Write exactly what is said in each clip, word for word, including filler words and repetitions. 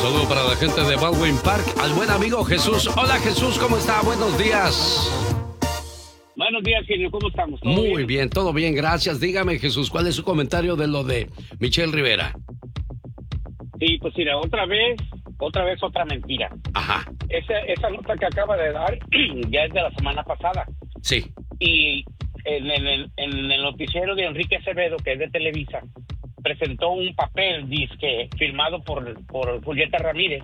saludo para la gente de Baldwin Park, al buen amigo Jesús. Hola Jesús, ¿cómo está? Buenos días. Buenos días, genio, ¿cómo estamos? ¿Todo Muy bien? bien, todo bien, gracias. Dígame Jesús, ¿cuál es su comentario de lo de Michelle Rivera? Sí, pues mira, otra vez, otra vez otra mentira. Ajá. Esa, esa nota que acaba de dar ya es de la semana pasada. Sí. Y en, en, el, en el noticiero de Enrique Acevedo, que es de Televisa, presentó un papel, disque, firmado por, por Julieta Ramírez.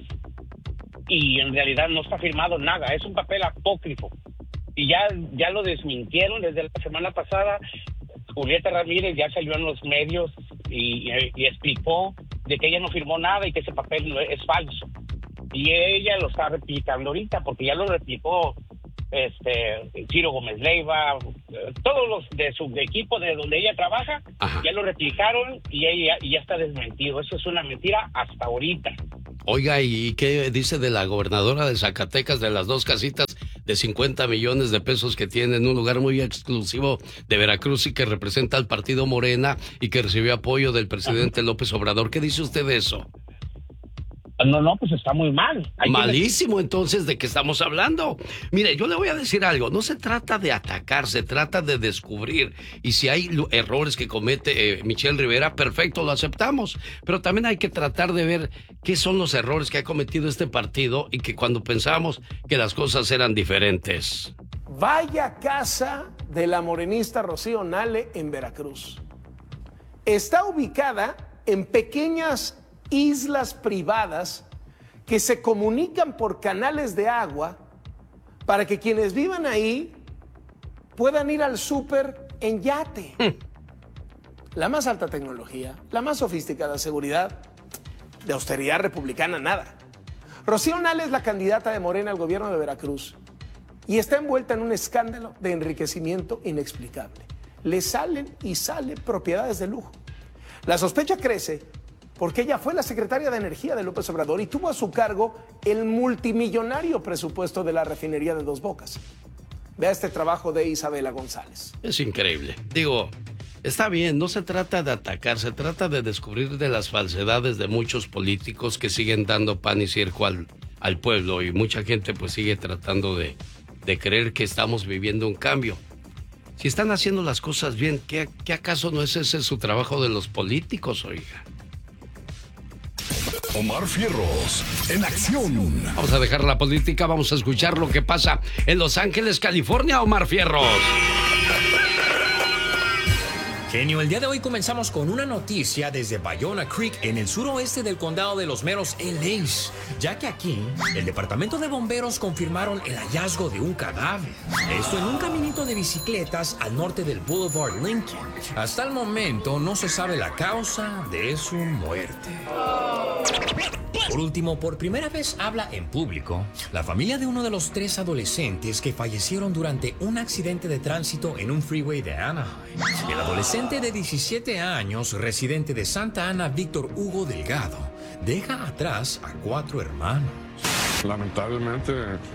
Y en realidad no está firmado nada, es un papel apócrifo. Y ya, ya lo desmintieron desde la semana pasada. Julieta Ramírez ya salió en los medios y, y, y explicó de que ella no firmó nada y que ese papel no es, es falso. Y ella lo está replicando ahorita, porque ya lo replicó este Ciro Gómez Leiva, todos los de su equipo de donde ella trabaja. Ajá. Ya lo replicaron y ella y ya está desmentido. Eso es una mentira hasta ahorita. Oiga, ¿y qué dice de la gobernadora de Zacatecas, de las dos casitas de cincuenta millones de pesos que tiene en un lugar muy exclusivo de Veracruz y que representa al partido Morena y que recibió apoyo del presidente López Obrador? ¿Qué dice usted de eso? No, no, pues está muy mal. Hay Malísimo, que... entonces, ¿de qué estamos hablando? Mire, yo le voy a decir algo. No se trata de atacar, se trata de descubrir. Y si hay errores que comete eh, Michelle Rivera, perfecto, lo aceptamos. Pero también hay que tratar de ver qué son los errores que ha cometido este partido y que cuando pensábamos que las cosas eran diferentes. Vaya casa de la morenista Rocío Nale en Veracruz. Está ubicada en pequeñas islas privadas que se comunican por canales de agua para que quienes vivan ahí puedan ir al súper en yate. Mm. La más alta tecnología, la más sofisticada seguridad, de austeridad republicana, nada. Rocío Nale es la candidata de Morena al gobierno de Veracruz y está envuelta en un escándalo de enriquecimiento inexplicable. Le salen y salen propiedades de lujo. La sospecha crece porque ella fue la secretaria de Energía de López Obrador y tuvo a su cargo el multimillonario presupuesto de la refinería de Dos Bocas. Vea este trabajo de Isabela González. Es increíble. Digo, está bien, no se trata de atacar, se trata de descubrir de las falsedades de muchos políticos que siguen dando pan y circo al, al pueblo y mucha gente pues sigue tratando de, de creer que estamos viviendo un cambio. Si están haciendo las cosas bien, ¿qué, qué acaso no es ese su trabajo de los políticos, oiga? Omar Fierros, en acción. Vamos a dejar la política, vamos a escuchar lo que pasa en Los Ángeles, California, Omar Fierros. Genio, el día de hoy comenzamos con una noticia desde Bayona Creek, en el suroeste del condado de Los Meros, L A, ya que aquí el departamento de bomberos confirmaron el hallazgo de un cadáver. Esto en un caminito de bicicletas al norte del Boulevard Lincoln. Hasta el momento no se sabe la causa de su muerte. Por último, por primera vez habla en público la familia de uno de los tres adolescentes que fallecieron durante un accidente de tránsito en un freeway de Anaheim. El adolescente de diecisiete años, residente de Santa Ana, Víctor Hugo Delgado, deja atrás a cuatro hermanos. Lamentablemente,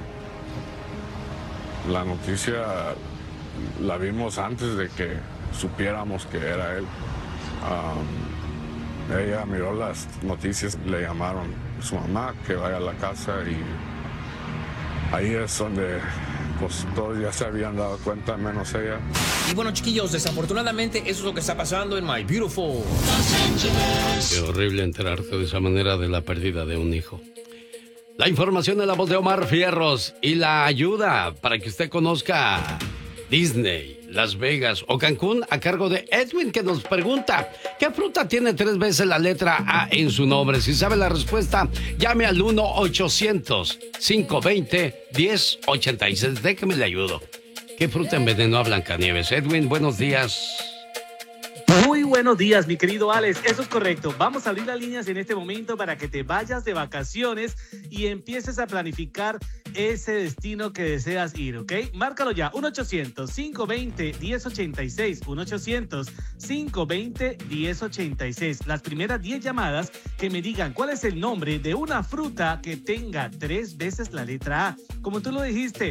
la noticia la vimos antes de que supiéramos que era él. Um, Ella miró las noticias, le llamaron a su mamá que vaya a la casa y ahí es donde pues todos ya se habían dado cuenta, menos ella. Y bueno, chiquillos, desafortunadamente eso es lo que está pasando en My Beautiful Qué horrible enterarte de esa manera de la pérdida de un hijo. La información de la voz de Omar Fierros y la ayuda para que usted conozca Disney, Las Vegas o Cancún a cargo de Edwin, que nos pregunta ¿qué fruta tiene tres veces la letra A en su nombre? Si sabe la respuesta, llame al uno ochocientos, cinco veinte, diez ochenta y seis. Déjeme le ayudo. ¿Qué fruta envenenó a Blancanieves? Edwin, buenos días. Muy buenos días, mi querido Alex. Eso es correcto. Vamos a abrir las líneas en este momento para que te vayas de vacaciones y empieces a planificar ese destino que deseas ir, ¿ok? Márcalo ya, uno ochocientos, cinco veinte, diez ochenta y seis, uno ochocientos, cinco veinte, diez ochenta y seis. Las primeras diez llamadas que me digan cuál es el nombre de una fruta que tenga tres veces la letra A. Como tú lo dijiste,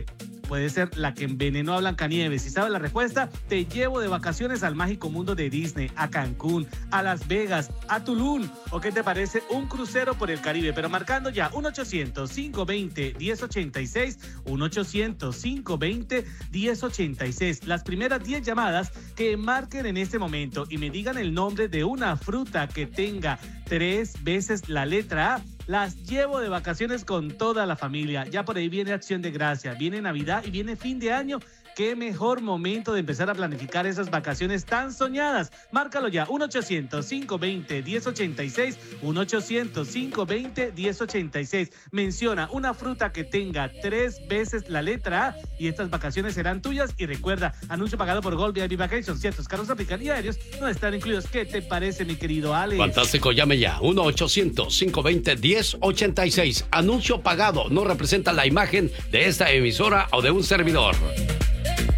puede ser la que envenenó a Blancanieves. Si sabes la respuesta, te llevo de vacaciones al mágico mundo de Disney, a Cancún, a Las Vegas, a Tulum. ¿O qué te parece? Un crucero por el Caribe. Pero marcando ya uno ochocientos, cinco veinte, diez ochenta y seis, uno ochocientos, cinco veinte, diez ochenta y seis. Las primeras diez llamadas que marquen en este momento y me digan el nombre de una fruta que tenga tres veces la letra A, las llevo de vacaciones con toda la familia. Ya por ahí viene Acción de Gracia, viene Navidad y viene fin de año. Qué mejor momento de empezar a planificar esas vacaciones tan soñadas. Márcalo ya, uno ochocientos, cinco veinte, diez ochenta y seis, uno ochocientos, cinco veinte, diez ochenta y seis. Menciona una fruta que tenga tres veces la letra A y estas vacaciones serán tuyas. Y recuerda, anuncio pagado por Gold V I P Vacations. Ciertos carros aplican y aéreos no están incluidos. ¿Qué te parece, mi querido Alex? Fantástico, llame ya, uno ochocientos, cinco veinte, diez ochenta y seis. Anuncio pagado, no representa la imagen de esta emisora o de un servidor.